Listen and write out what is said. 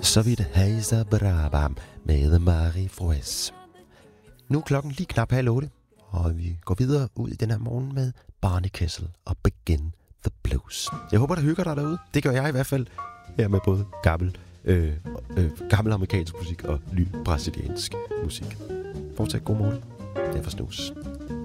Så vidt Heiser Brabam med Marie Froues. Nu er klokken lige knap 7:30, og vi går videre ud i den her morgen med Barney Kessel og Begin the Blues. Jeg håber, der hygger dig derude. Det gør jeg i hvert fald. Her med både gammel amerikansk musik og ny brasiliansk musik. Fortsat god morgen. Det er for snus.